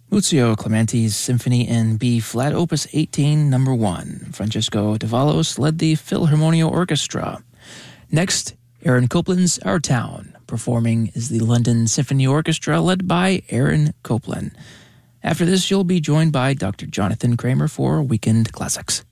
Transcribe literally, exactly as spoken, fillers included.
Muzio Clementi's Symphony in B-flat, Opus eighteen, Number one. Francesco Davalos led the Philharmonia Orchestra. Next, Aaron Copland's Our Town. Performing is the London Symphony Orchestra, led by Aaron Copland. After this, you'll be joined by Doctor Jonathan Kramer for Weekend Classics.